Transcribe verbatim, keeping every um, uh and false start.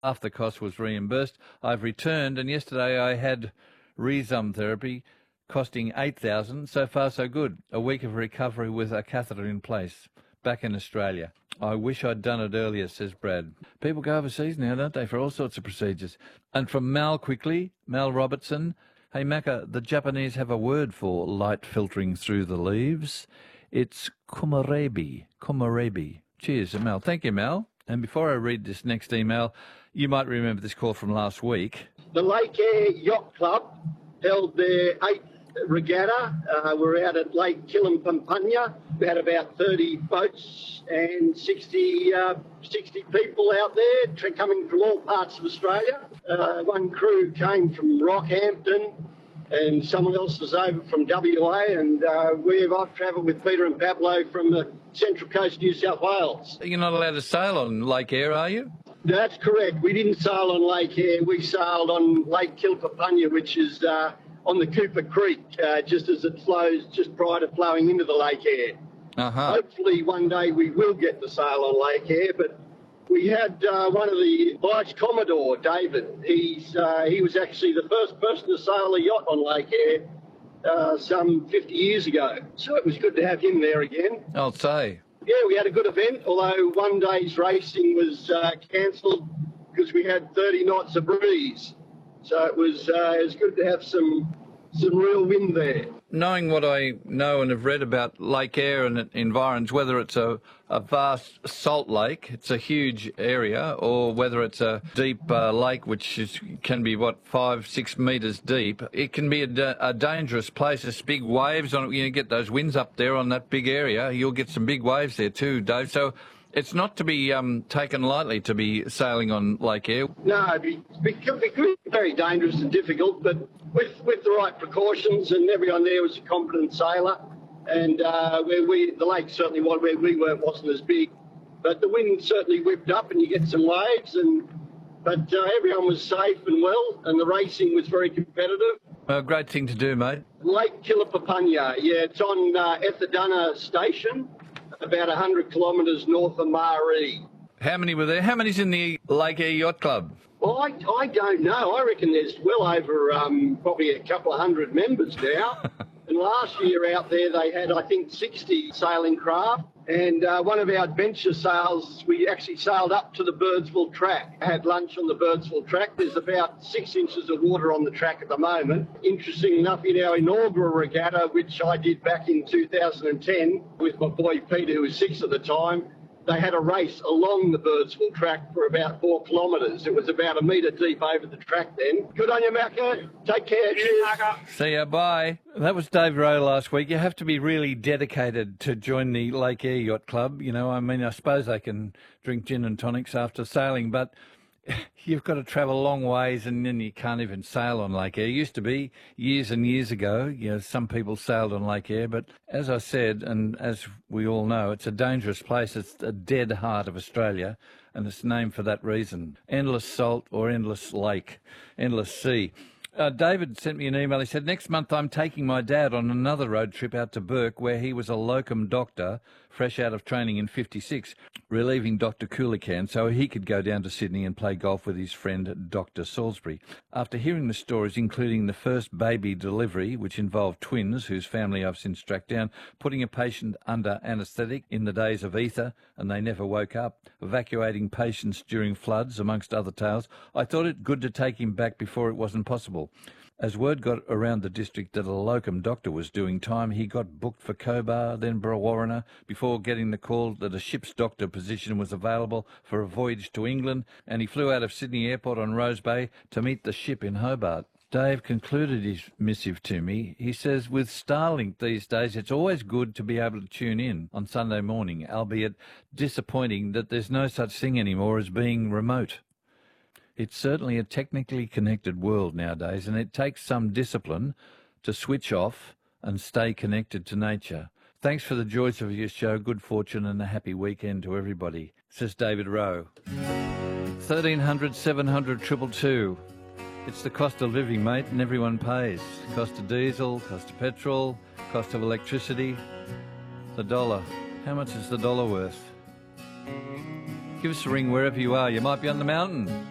half the cost was reimbursed. I've returned, and yesterday I had Rezum therapy costing eight thousand dollars. So far, so good. A week of recovery with a catheter in place. Back in Australia. I wish I'd done it earlier, says Brad. People go overseas now, don't they, for all sorts of procedures. And from Mal quickly, Mal Robertson. Hey, Macca, the Japanese have a word for light filtering through the leaves. It's komorebi. Komorebi. Cheers, Mal. Thank you, Mal. And before I read this next email, you might remember this call from last week. The Lake Air Yacht Club held their eighth regatta. Uh, we're out at Lake Killampampanya. We had about thirty boats and sixty, uh, sixty people out there tra- coming from all parts of Australia. Uh, one crew came from Rockhampton and someone else was over from W A, and uh, we've, I've travelled with Peter and Pablo from the Central Coast, New South Wales. You're not allowed to sail on Lake Air, are you? That's correct. We didn't sail on Lake Air. We sailed on Lake Killampampanya, which is uh, on the Cooper Creek, uh, just as it flows, just prior to flowing into the Lake Air. Uh-huh. Hopefully one day we will get to sail on Lake Air, but we had uh, one of the Vice Commodore, David. He's uh, he was actually the first person to sail a yacht on Lake Air uh, some fifty years ago. So it was good to have him there again. I'll say. Yeah, we had a good event, although one day's racing was uh, cancelled because we had thirty knots of breeze. So it was uh, it was good to have some some real wind there. Knowing what I know and have read about Lake Air and environs, whether it's a, a vast salt lake, it's a huge area, or whether it's a deep uh, lake which is, can be, what, five, six metres deep, it can be a, da- a dangerous place. There's big waves on it. You get those winds up there on that big area. You'll get some big waves there too, Dave. So it's not to be um, taken lightly to be sailing on Lake Air. No, it'd be, it could be very dangerous and difficult, but with with the right precautions, and everyone there was a competent sailor, and uh, where we the lake certainly was where we were wasn't as big, but the wind certainly whipped up, and you get some waves, and but uh, everyone was safe and well, and the racing was very competitive. A great thing to do, mate. Lake Killampampanya, yeah, it's on uh, Etherdunna Station, about one hundred kilometres north of Maree. How many were there? How many's in the Lake Air Yacht Club? Well, I, I don't know. I reckon there's well over um, probably a couple of hundred members now. And last year out there they had, I think, sixty sailing craft. And uh, one of our adventure sails, we actually sailed up to the Birdsville track. I had lunch on the Birdsville track. There's about six inches of water on the track at the moment. Interesting enough, in our inaugural regatta, which I did back in two thousand ten with my boy Peter, who was six at the time, they had a race along the Birdsville track for about four kilometres. It was about a metre deep over the track then. Good on you, Macca. Take care. Cheers. See ya, bye. That was Dave Rowe last week. You have to be really dedicated to join the Lake Air Yacht Club. You know, I mean, I suppose they can drink gin and tonics after sailing, but you've got to travel long ways, and then you can't even sail on Lake Air. It used to be years and years ago, you know, some people sailed on Lake Air, but as I said, and as we all know, it's a dangerous place. It's the dead heart of Australia, and it's named for that reason. Endless salt or endless lake, endless sea. Uh, David sent me an email. He said, next month I'm taking my dad on another road trip out to Bourke, where he was a locum doctor, fresh out of training in fifty-six, relieving Doctor Coolican so he could go down to Sydney and play golf with his friend Doctor Salisbury. After hearing the stories, including the first baby delivery, which involved twins, whose family I've since tracked down, putting a patient under anaesthetic in the days of ether, and they never woke up, evacuating patients during floods, amongst other tales, I thought it good to take him back before it wasn't possible. As word got around the district that a locum doctor was doing time, he got booked for Cobar, then Brewarrina, before getting the call that a ship's doctor position was available for a voyage to England, and he flew out of Sydney Airport on Rose Bay to meet the ship in Hobart. Dave concluded his missive to me. He says, with Starlink these days, it's always good to be able to tune in on Sunday morning, albeit disappointing that there's no such thing anymore as being remote. It's certainly a technically connected world nowadays, and it takes some discipline to switch off and stay connected to nature. Thanks for the joys of your show. Good fortune and a happy weekend to everybody, says David Rowe. thirteen hundred, seven hundred, two two two. It's the cost of living, mate, and everyone pays. Cost of diesel, cost of petrol, cost of electricity, the dollar. How much is the dollar worth? Give us a ring wherever you are. You might be on the mountain.